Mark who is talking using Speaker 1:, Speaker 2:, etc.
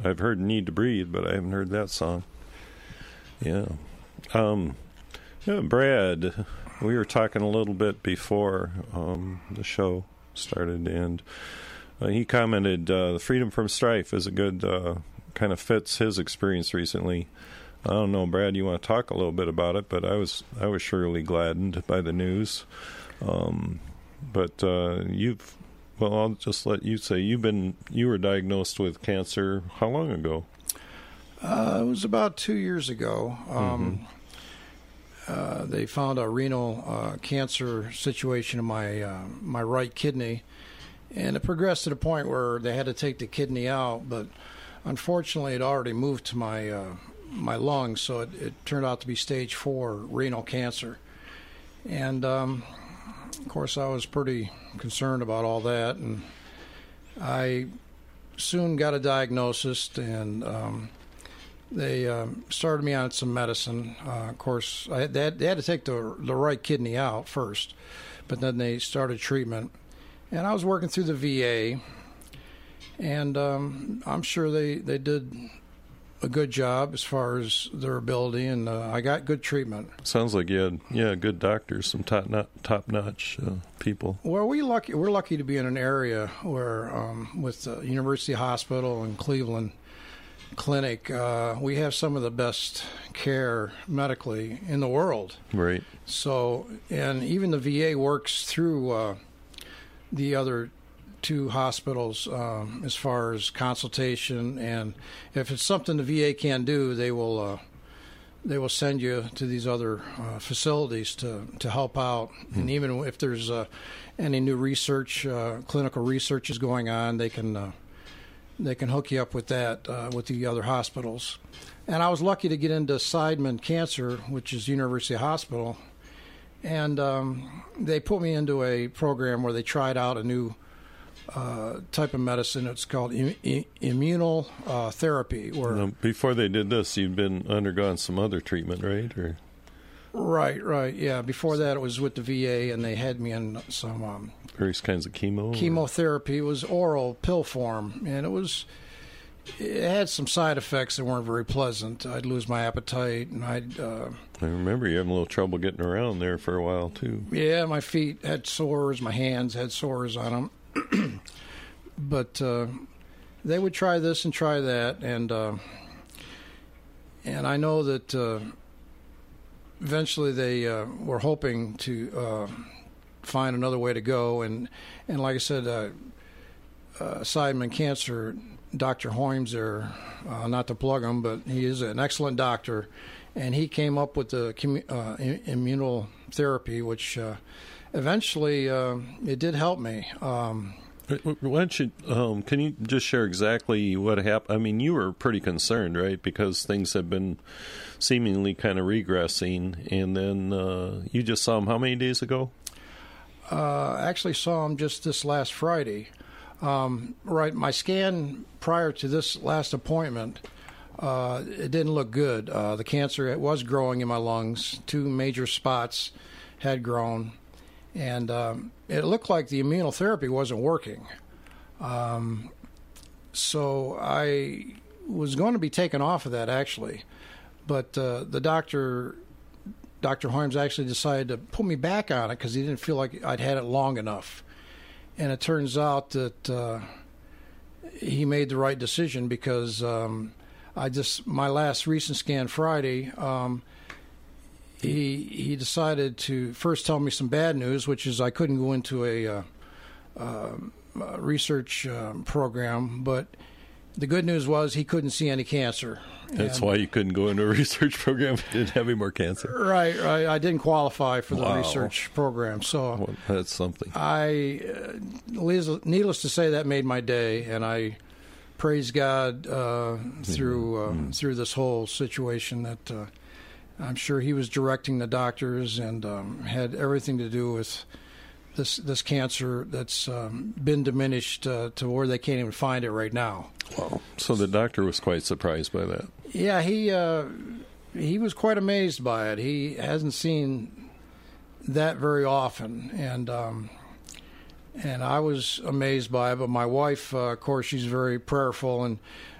Speaker 1: I've heard "Need to Breathe," but I haven't heard that song. Yeah. Yeah, Brad, we were talking a little bit before the show started, and he commented the Freedom from Strife is a good, kind of fits his experience recently. I don't know, Brad, you want to talk a little bit about it, but I was surely gladdened by the news. But I'll just let you say you were diagnosed with cancer how long ago?
Speaker 2: It was about 2 years ago. They found a renal cancer situation in my right kidney, and it progressed to the point where they had to take the kidney out. But unfortunately, it already moved to my lungs, so it turned out to be stage 4 renal cancer. And of course, I was pretty concerned about all that, and I soon got a diagnosis, and they started me on some medicine. Of course, they had to take the right kidney out first, but then they started treatment. And I was working through the VA, and I'm sure they did a good job as far as their ability, and I got good treatment.
Speaker 1: Sounds like you had good doctors, some top-notch people.
Speaker 2: Well, we're lucky to be in an area where, with the University Hospital and Cleveland Clinic, we have some of the best care medically in the world.
Speaker 1: Right.
Speaker 2: So, and even the VA works through the other 2 hospitals as far as consultation, and if it's something the VA can't do, they will send you to these other facilities to help out. And even if there's any new research, clinical research is going on, they can hook you up with that with the other hospitals. And I was lucky to get into Seidman Cancer, which is University Hospital, and they put me into a program where they tried out a new type of medicine. It's called immunotherapy. Where
Speaker 1: before they did this, you'd been undergone some other treatment, right? Or
Speaker 2: right, yeah. Before that, it was with the VA, and they had me in some
Speaker 1: various kinds of
Speaker 2: chemotherapy. It was oral pill form, and it had some side effects that weren't very pleasant. I'd lose my appetite, and I
Speaker 1: remember you having a little trouble getting around there for a while too.
Speaker 2: Yeah, my feet had sores, my hands had sores on them. But they would try this and try that, and I know that eventually they were hoping to find another way to go, and like I said, Seidman Cancer, Dr. Holmes there, not to plug him, but he is an excellent doctor, and he came up with the immunotherapy, which eventually it did help me.
Speaker 1: Why don't you, can you just share exactly what happened? I mean, you were pretty concerned, right? Because things have been seemingly kind of regressing, and then you just saw him how many days ago?
Speaker 2: Actually saw him just this last Friday. Right, my scan prior to this last appointment, it didn't look good. The cancer, it was growing in my lungs. 2 major spots had grown, and it looked like the immunotherapy wasn't working. So I was going to be taken off of that, actually. But the Dr. Holmes actually decided to put me back on it because he didn't feel like I'd had it long enough. And it turns out that he made the right decision because my last recent scan Friday, he decided to first tell me some bad news, which is I couldn't go into a research program, but the good news was he couldn't see any cancer.
Speaker 1: That's why you couldn't go into a research program if you didn't have any more cancer.
Speaker 2: Right. I didn't qualify for the research program. So
Speaker 1: well, that's something.
Speaker 2: Needless to say, that made my day, and I praise God through this whole situation that I'm sure he was directing the doctors and had everything to do with this cancer that's been diminished to where they can't even find it right now.
Speaker 1: Wow. So the doctor was quite surprised by that.
Speaker 2: Yeah, he was quite amazed by it. He hasn't seen that very often, and I was amazed by it. But my wife, of course, she's very prayerful, and